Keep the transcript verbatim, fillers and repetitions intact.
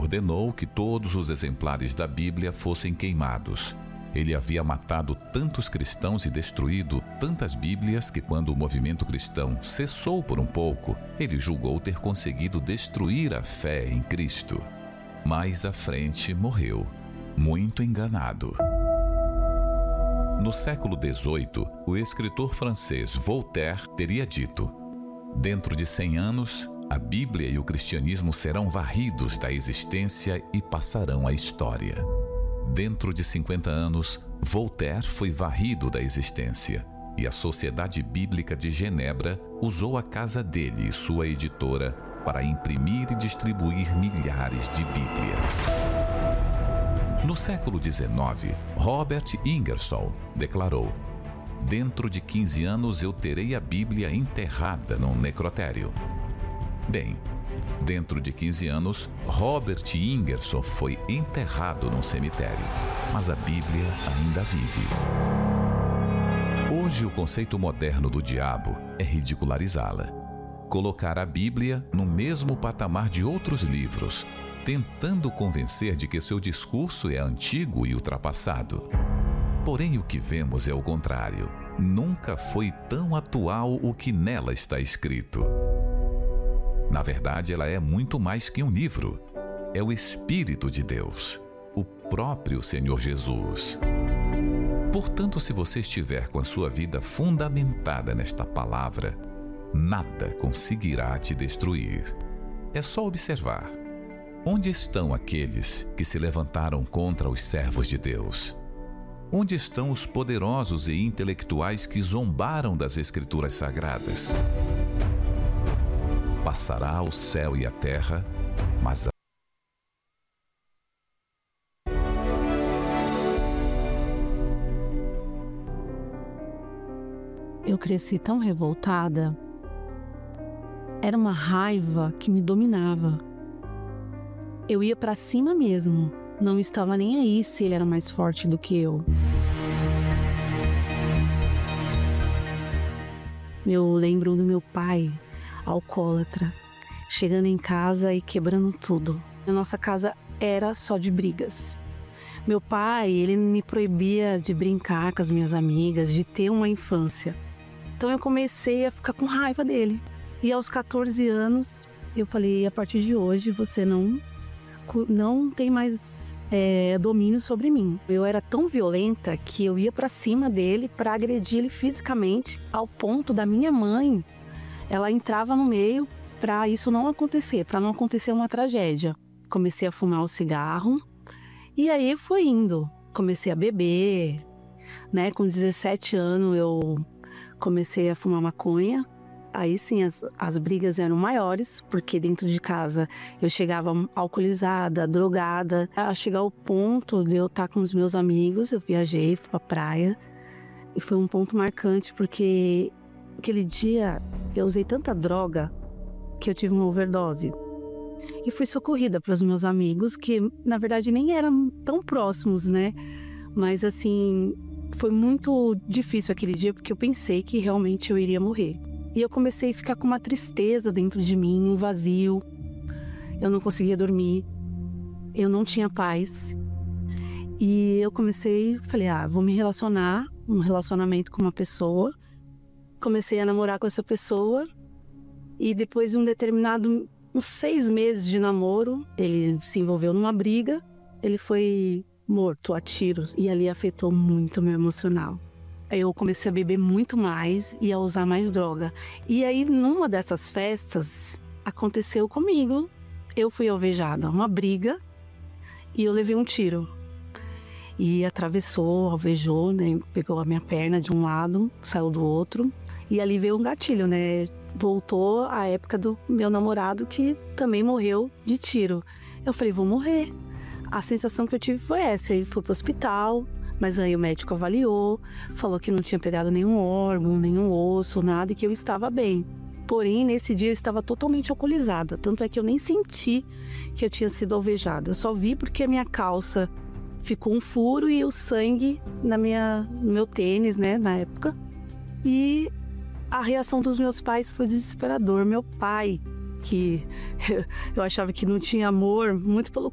ordenou que todos os exemplares da Bíblia fossem queimados. Ele havia matado tantos cristãos e destruído tantas Bíblias que, quando o movimento cristão cessou por um pouco, ele julgou ter conseguido destruir a fé em Cristo. Mais à frente morreu, muito enganado. No século dezoito, o escritor francês Voltaire teria dito: dentro de cem anos, a Bíblia e o cristianismo serão varridos da existência e passarão à história. Dentro de cinquenta anos, Voltaire foi varrido da existência e a Sociedade Bíblica de Genebra usou a casa dele e sua editora para imprimir e distribuir milhares de Bíblias. No século dezenove, Robert Ingersoll declarou: dentro de quinze anos eu terei a Bíblia enterrada num necrotério. Bem, dentro de quinze anos, Robert Ingersoll foi enterrado num cemitério, mas a Bíblia ainda vive. Hoje o conceito moderno do diabo é ridicularizá-la. Colocar a Bíblia no mesmo patamar de outros livros, tentando convencer de que seu discurso é antigo e ultrapassado. Porém, o que vemos é o contrário. Nunca foi tão atual o que nela está escrito. Na verdade, ela é muito mais que um livro. É o Espírito de Deus, o próprio Senhor Jesus. Portanto, se você estiver com a sua vida fundamentada nesta palavra, nada conseguirá te destruir. É só observar. Onde estão aqueles que se levantaram contra os servos de Deus? Onde estão os poderosos e intelectuais que zombaram das Escrituras Sagradas? Passará o céu e a terra, mas a... Eu cresci tão revoltada. Era uma raiva que me dominava. Eu ia pra cima mesmo. Não estava nem aí se ele era mais forte do que eu. Eu lembro do meu pai, alcoólatra, chegando em casa e quebrando tudo. A nossa casa era só de brigas. Meu pai, ele me proibia de brincar com as minhas amigas, de ter uma infância. Então eu comecei a ficar com raiva dele. E aos quatorze anos, eu falei: a partir de hoje você não, não tem mais é, domínio sobre mim. Eu era tão violenta que eu ia pra cima dele para agredir ele fisicamente, ao ponto da minha mãe, ela entrava no meio para isso não acontecer, para não acontecer uma tragédia. Comecei a fumar o cigarro e aí foi indo. Comecei a beber, né? Com dezessete anos eu comecei a fumar maconha. Aí sim as, as brigas eram maiores, porque dentro de casa eu chegava alcoolizada, drogada. A chegar ao ponto de eu estar com os meus amigos, eu viajei, fui pra praia. E foi um ponto marcante, porque aquele dia eu usei tanta droga que eu tive uma overdose. E fui socorrida para os meus amigos, que na verdade nem eram tão próximos, né? Mas assim, foi muito difícil aquele dia, porque eu pensei que realmente eu iria morrer. E eu comecei a ficar com uma tristeza dentro de mim, um vazio. Eu não conseguia dormir. Eu não tinha paz. E eu comecei, falei, ah, vou me relacionar, um relacionamento com uma pessoa. Comecei a namorar com essa pessoa. E depois de um determinado, uns seis meses de namoro, ele se envolveu numa briga. Ele foi morto a tiros. E ali afetou muito o meu emocional. Eu comecei a beber muito mais e a usar mais droga. E aí, numa dessas festas, aconteceu comigo. Eu fui alvejada, uma briga, e eu levei um tiro. E atravessou, alvejou, né? Pegou a minha perna de um lado, saiu do outro. E ali veio um gatilho, né? Voltou a época do meu namorado, que também morreu de tiro. Eu falei, vou morrer. A sensação que eu tive foi essa. Ele foi pro hospital. Mas aí o médico avaliou, falou que não tinha pegado nenhum órgão, nenhum osso, nada, e que eu estava bem. Porém, nesse dia eu estava totalmente alcoolizada, tanto é que eu nem senti que eu tinha sido alvejada. Eu só vi porque a minha calça ficou um furo e o sangue na minha, no meu tênis, né, na época. E a reação dos meus pais foi desesperador. Meu pai, que eu achava que não tinha amor, muito pelo